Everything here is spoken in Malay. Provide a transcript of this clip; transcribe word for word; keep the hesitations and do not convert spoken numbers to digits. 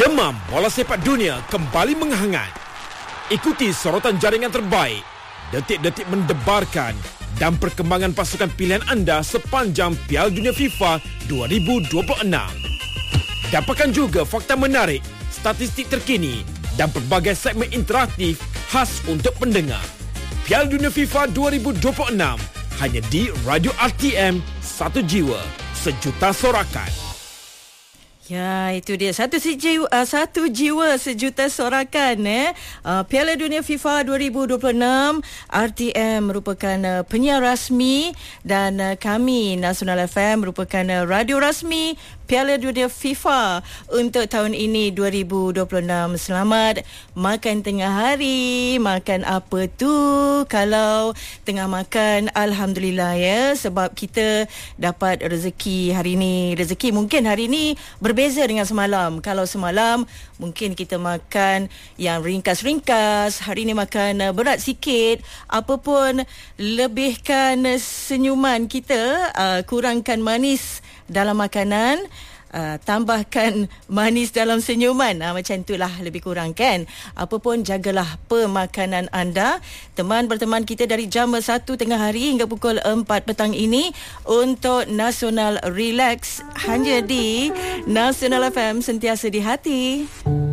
Demam bola sepak dunia kembali menghangat. Ikuti sorotan jaringan terbaik, detik-detik mendebarkan dan perkembangan pasukan pilihan anda sepanjang Piala Dunia FIFA dua ribu dua puluh enam. Dapatkan juga fakta menarik, statistik terkini dan pelbagai segmen interaktif khas untuk pendengar. Piala Dunia FIFA dua ribu dua puluh enam hanya di Radio R T M, satu jiwa, sejuta sorakan. Ya, itu dia. Satu jiwa, uh, satu jiwa sejuta sorakan. Eh. Uh, Piala Dunia FIFA dua ribu dua puluh enam, R T M merupakan uh, penyiar rasmi dan uh, kami, Nasional F M, merupakan uh, radio rasmi Piala Dunia FIFA untuk tahun ini dua ribu dua puluh enam. Selamat makan tengah hari. Makan apa tu? Kalau tengah makan, Alhamdulillah ya, sebab kita dapat rezeki hari ini. Rezeki mungkin hari ini berbeza dengan semalam. Kalau semalam mungkin kita makan yang ringkas-ringkas, hari ini makan berat sikit. Apapun, lebihkan senyuman kita, uh, kurangkan manis dalam makanan, uh, tambahkan manis dalam senyuman. Uh, macam itulah lebih kurang kan. Apa pun, jagalah pemakanan anda. Teman berteman kita dari jam satu tengah hari hingga pukul empat petang ini untuk Nasional Relax hanya di Nasional F M, sentiasa di hati.